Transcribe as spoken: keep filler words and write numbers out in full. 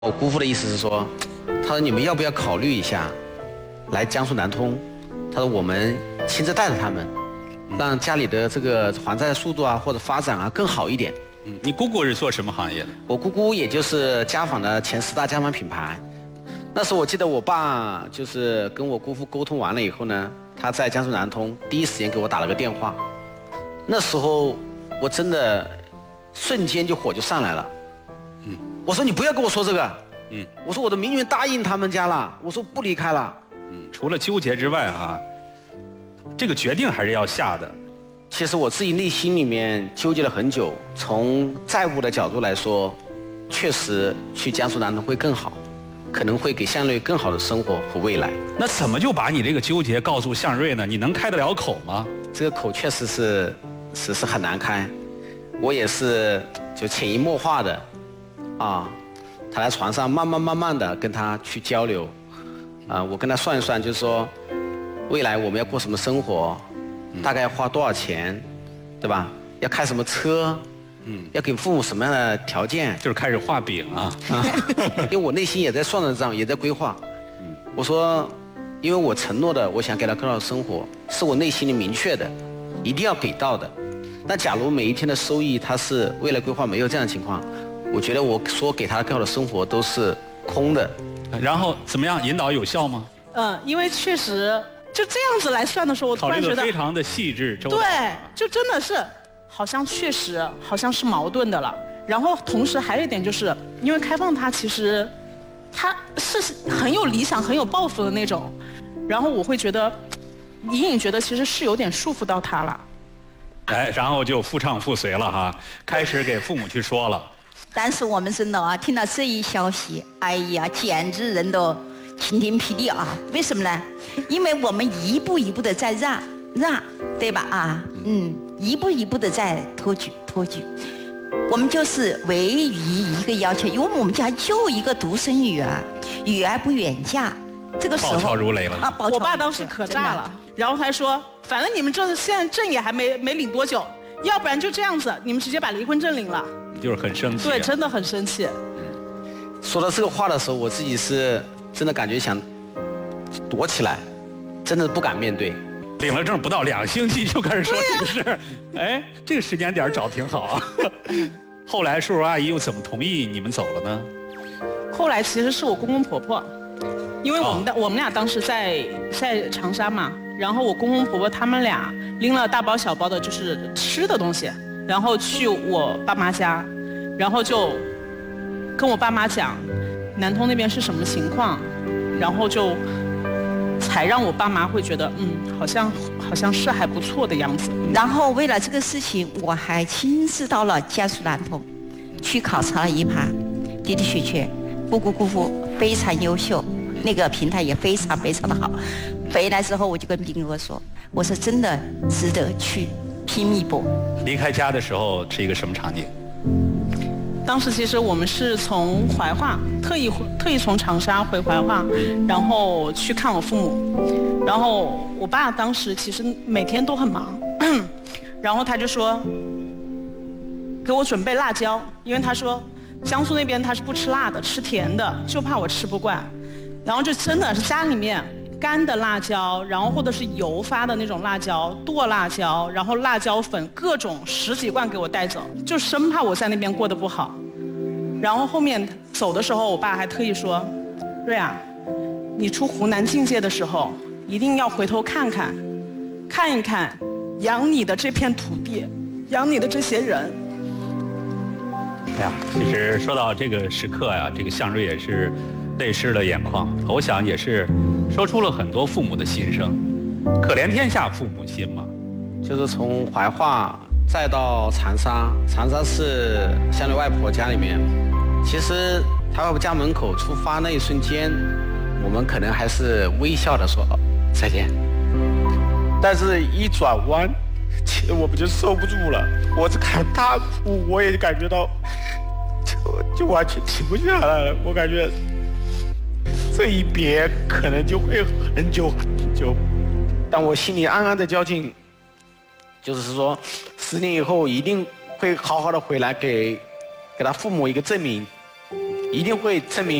我姑父的意思是说，他说你们要不要考虑一下，来江苏南通？他说我们亲自带着他们，让家里的这个还债速度啊或者发展啊更好一点。 嗯，你姑姑是做什么行业的？ 我姑姑也就是家纺的前十大家纺品牌。那时候我记得我爸就是跟我姑父沟通完了以后呢，他在江苏南通第一时间给我打了个电话。那时候我真的瞬间就火就上来了。嗯，我说你不要跟我说这个。嗯，我说我都明明答应他们家了，我说不离开了。 嗯，除了纠结之外啊，这个决定还是要下的。 其实我自己内心里面纠结了很久，从债务的角度来说，确实去江苏南通会更好，可能会给向瑞更好的生活和未来。 那怎么就把你这个纠结告诉向瑞呢？你能开得了口吗？ 这个口确实是是是很难开，我也是就潜移默化的啊，他在床上慢慢慢慢的跟他去交流，啊，我跟他算一算，就是说未来我们要过什么生活，大概要花多少钱，对吧？要开什么车，嗯，要给父母什么样的条件， 就是开始画饼啊。 啊，因为我内心也在算着账，也在规划。我说，因为我承诺的，我想给他更好的生活，是我内心里明确的，一定要给到的。那假如每一天的收益，它是未来规划没有这样的情况，我觉得我说给他更好的生活都是空的。 然后怎么样，引导有效吗？ 嗯，因为确实就这样子来算的时候，我突然觉得考虑得非常的细致周到。 对，就真的是好像确实好像是矛盾的了。然后同时还有一点就是，因为开放他其实他是很有理想、很有抱负的那种，然后我会觉得隐隐觉得其实是有点束缚到他了。 哎，然后就夫唱妇随了哈，开始给父母去说了。 当时我们孙老啊听到这一消息，哎呀，简直人都晴天霹雳啊！为什么呢？因为我们一步一步的在让让，对吧？啊，嗯，一步一步的在托举托举。我们就是唯一一个要求，因为我们家就一个独生女儿，女儿不远嫁，这个时候暴跳如雷了啊！ 我爸当时可炸了，然后他说，反正你们这现在证也还没没领多久，要不然就这样子，你们直接把离婚证领了。 就是很生气、啊。 对，真的很生气。 说到这个话的时候，我自己是真的感觉想躲起来，真的不敢面对。 领了证不到两星期就开始说这个事儿，哎，这个时间点找挺好啊。后来叔叔阿姨又怎么同意你们走了呢？ 后来其实是我公公婆婆，因为我们的、哦、我们俩当时在在长沙嘛，然后我公公婆婆他们俩拎了大包小包的就是吃的东西，然后去我爸妈家，然后就跟我爸妈讲南通那边是什么情况，然后就才让我爸妈会觉得嗯，好像好像是还不错的样子。 然后为了这个事情，我还亲自到了江苏南通去考察了一盘，的的确确，姑姑姑父非常优秀，那个平台也非常非常的好。回来之后我就跟斌哥说，我说真的值得去拼命搏。 离开家的时候是一个什么场景？ 当时其实我们是从怀化特意特意从长沙回怀化，然后去看我父母。然后我爸当时其实每天都很忙，然后他就说给我准备辣椒，因为他说江苏那边他是不吃辣的，吃甜的，就怕我吃不惯。然后就真的是家里面干的辣椒，然后或者是油发的那种辣椒，剁辣椒，然后辣椒粉，各种十几罐给我带走，就生怕我在那边过得不好。然后后面走的时候，我爸还特意说：“瑞啊，你出湖南境界的时候，一定要回头看看，看一看养你的这片土地，养你的这些人。” 哎呀，其实说到这个时刻呀、啊，这个向瑞也是泪湿了眼眶，我想也是说出了很多父母的心声，可怜天下父母心嘛。 就是从怀化再到长沙，长沙是向瑞外婆家里面，其实他外婆家门口出发那一瞬间，我们可能还是微笑的说再见，但是一转弯，其实我们就受不住了。我只看他哭，我也感觉到就就完全停不下来了。我感觉这一别可能就会很久很久，但我心里暗暗的较劲，就是说十年以后一定会好好的回来给给他父母一个证明， 一定会证明